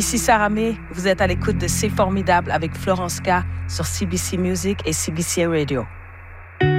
Ici Sarah May, vous êtes à l'écoute de C'est Formidable avec Florence K sur CBC Music et CBC Radio.